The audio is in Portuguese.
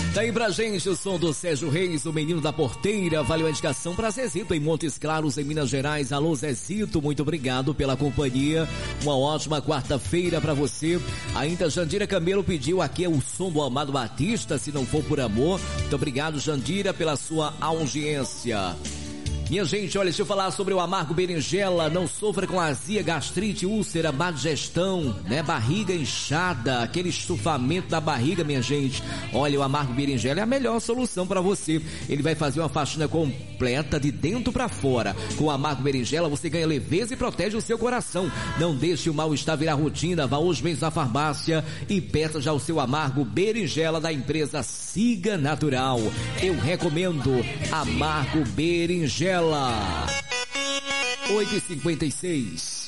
Tá aí pra gente o som do Sérgio Reis, o menino da porteira. Valeu a indicação pra Zezito em Montes Claros, em Minas Gerais. Alô, Zezito, muito obrigado pela companhia. Uma ótima quarta-feira pra você. Ainda Jandira Camelo pediu aqui o som do Amado Batista, Se Não For Por Amor. Muito obrigado, Jandira, pela sua audiência. Minha gente, olha, deixa eu falar sobre o amargo berinjela. Não sofra com azia, gastrite, úlcera, má digestão, né? Barriga inchada, aquele estufamento da barriga, minha gente. Olha, o amargo berinjela é a melhor solução para você. Ele vai fazer uma faxina completa de dentro para fora. Com o amargo berinjela você ganha leveza e protege o seu coração. Não deixe o mal-estar virar rotina. Vá hoje mesmo na farmácia e peça já o seu amargo berinjela da empresa Siga Natural. Eu recomendo amargo berinjela. 8h56.